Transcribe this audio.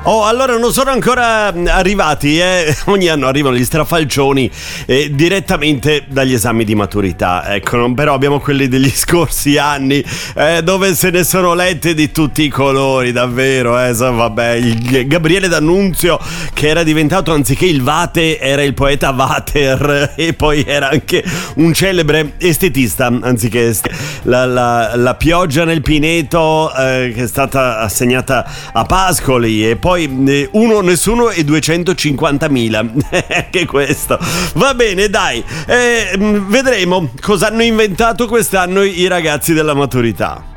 Oh, allora non sono ancora arrivati, ogni anno arrivano gli strafalcioni direttamente dagli esami di maturità, ecco, però abbiamo quelli degli scorsi anni dove se ne sono lette di tutti i colori, davvero, vabbè, il Gabriele D'Annunzio che era diventato, anziché il Vate, era il poeta Vater, e poi era anche un celebre estetista, anziché la pioggia nel Pineto che è stata assegnata a Pascoli, e poi uno, nessuno e 250.000 anche questo. Va bene, dai, vedremo cosa hanno inventato quest'anno i ragazzi della maturità.